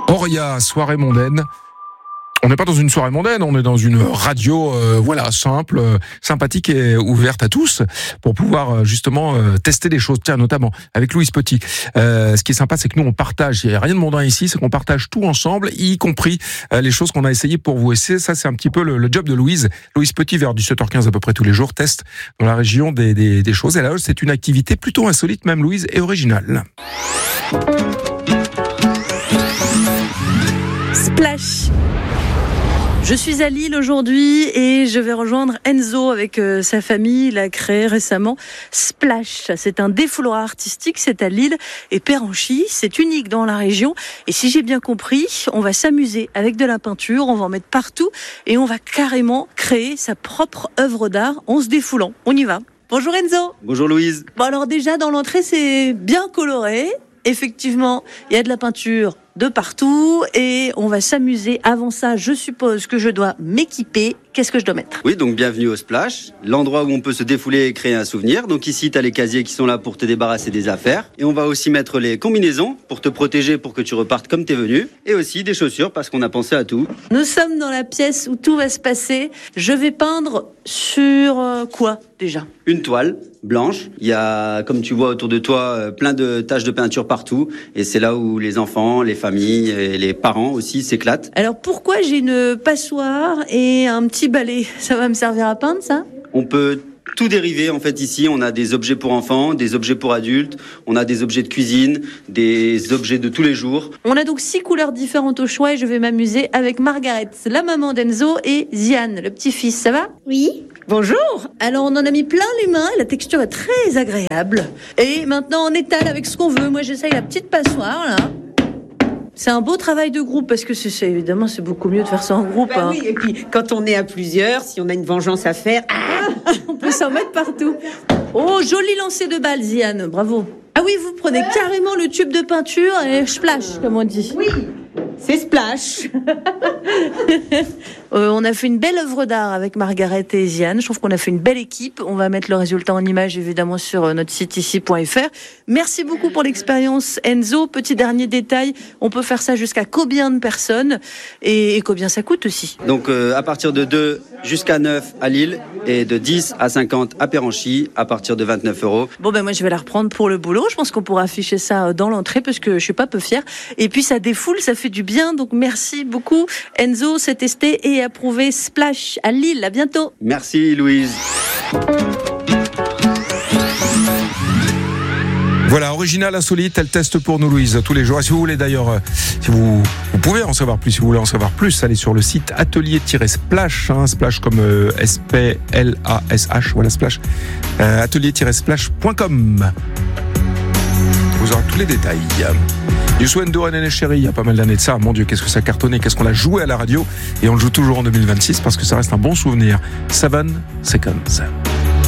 Auria, soirée mondaine. On n'est pas dans une soirée mondaine, on est dans une radio simple, sympathique et ouverte à tous pour pouvoir justement tester des choses. Tiens, notamment avec Louise Petit. Ce qui est sympa, c'est que nous on partage. Il n'y a rien de mondain ici, c'est qu'on partage tout ensemble, y compris les choses qu'on a essayées pour vous. Et c'est un petit peu le job de Louise. Louise Petit, vers 17h15 à peu près tous les jours, teste dans la région des choses. Et là, c'est une activité plutôt insolite, même Louise, et originale. Splash. Je suis à Lille aujourd'hui et je vais rejoindre Enzo avec sa famille. Il a créé récemment Splash. C'est un défouloir artistique, c'est à Lille et Péranchy. C'est unique dans la région. Et si j'ai bien compris, on va s'amuser avec de la peinture, on va en mettre partout et on va carrément créer sa propre œuvre d'art en se défoulant. On y va. Bonjour Enzo. Bonjour Louise. Bon alors déjà dans l'entrée c'est bien coloré. Effectivement, il y a de la peinture de partout et on va s'amuser. Avant ça, je suppose que je dois m'équiper. Qu'est-ce que je dois mettre ? Oui, donc bienvenue au Splash, l'endroit où on peut se défouler et créer un souvenir. Donc ici, tu as les casiers qui sont là pour te débarrasser des affaires. Et on va aussi mettre les combinaisons pour te protéger, pour que tu repartes comme t'es venu. Et aussi des chaussures parce qu'on a pensé à tout. Nous sommes dans la pièce où tout va se passer. Je vais peindre sur quoi déjà ? Une toile blanche. Il y a, comme tu vois autour de toi, plein de taches de peinture partout. Et c'est là où les enfants, les familles et les parents aussi s'éclatent. Alors pourquoi j'ai une passoire et un petit balai ? Ça va me servir à peindre ça ? On peut tout dériver en fait ici. On a des objets pour enfants, des objets pour adultes, on a des objets de cuisine, des objets de tous les jours. On a donc 6 couleurs différentes au choix et je vais m'amuser avec Margaret, la maman d'Enzo, et Ziane, le petit-fils. Ça va ? Oui. Bonjour. Alors on en a mis plein les mains, la texture est très agréable. Et maintenant on étale avec ce qu'on veut. Moi j'essaye la petite passoire là. C'est un beau travail de groupe parce que évidemment c'est beaucoup mieux de faire ça en groupe. Bah oui, et puis quand on est à plusieurs, si on a une vengeance à faire, on peut s'en mettre partout. Oh, joli lancer de balle, Ziane, bravo. Ah oui, vous prenez carrément le tube de peinture et splash, comme on dit. oui, c'est Splash. On a fait une belle œuvre d'art avec Margaret et Ziane. Je trouve qu'on a fait une belle équipe. On va mettre le résultat en image évidemment sur notre site ici.fr. Merci beaucoup pour l'expérience Enzo. Petit dernier détail, on peut faire ça jusqu'à combien de personnes et combien ça coûte aussi ? Donc à partir de 2 jusqu'à 9 à Lille et de 10 à 50 à Péranchy à partir de 29 €. Bon ben moi je vais la reprendre pour le boulot. Je pense qu'on pourra afficher ça dans l'entrée parce que je suis pas peu fière. Et puis ça défoule, ça fait du bien. Donc merci beaucoup Enzo, c'est testé et approuvé. Splash à Lille. À bientôt. Merci Louise. Voilà, original, insolite, elle teste pour nous Louise tous les jours. Et si vous voulez d'ailleurs, si vous pouvez en savoir plus, si vous voulez en savoir plus, allez sur le site atelier-splash, Splash comme S-P-L-A-S-H, voilà Splash, atelier-splash.com. Vous aurez tous les détails. Youssou N'Dour et Néné Chéri, il y a pas mal d'années de ça. Mon Dieu, qu'est-ce que ça cartonnait, qu'est-ce qu'on l'a joué à la radio. Et on le joue toujours en 2026 parce que ça reste un bon souvenir. 7 Seconds.